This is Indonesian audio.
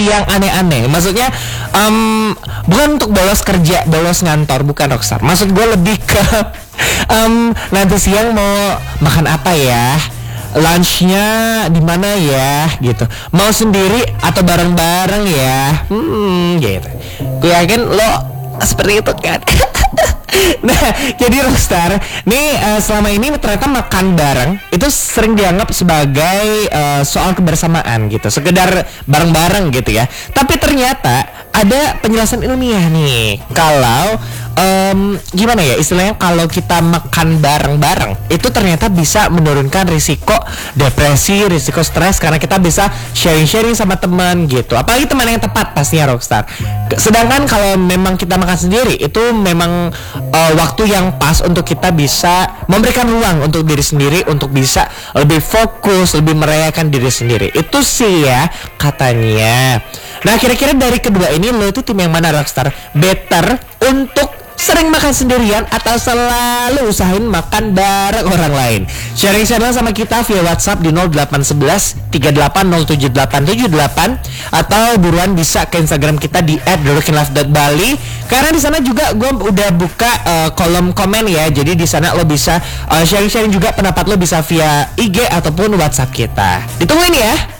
yang aneh-aneh. Maksudnya bukan untuk bolos kerja, bolos ngantor, bukan Rockstar. Maksud gue lebih ke nanti siang mau makan apa ya, lunchnya di mana ya, gitu. Mau sendiri atau bareng-bareng ya, gitu. Gue yakin lo seperti itu kan. Nah, jadi Rockstar nih selama ini ternyata makan bareng itu sering dianggap sebagai soal kebersamaan gitu, sekedar bareng-bareng gitu ya. Tapi ternyata ada penjelasan ilmiah nih kalau gimana ya istilahnya, kalau kita makan bareng-bareng itu ternyata bisa menurunkan risiko depresi, risiko stres, karena kita bisa sharing-sharing sama teman gitu. Apalagi teman yang tepat pastinya Rockstar. Sedangkan kalau memang kita makan sendiri itu memang waktu yang pas untuk kita bisa memberikan ruang untuk diri sendiri, untuk bisa lebih fokus, lebih merayakan diri sendiri. Itu sih ya katanya. Nah, kira-kira dari kedua ini lo itu tim yang mana Rockstar? Better untuk sering makan sendirian atau selalu usahain makan bareng orang lain? Sharing channel sama kita via WhatsApp di 0811 38078878 atau buruan bisa ke Instagram kita di @theworkinglife.bali, karena di sana juga gue udah buka kolom komen ya. Jadi di sana lo bisa sharing-sharing juga pendapat lo, bisa via IG ataupun WhatsApp kita. Ditungguin ya.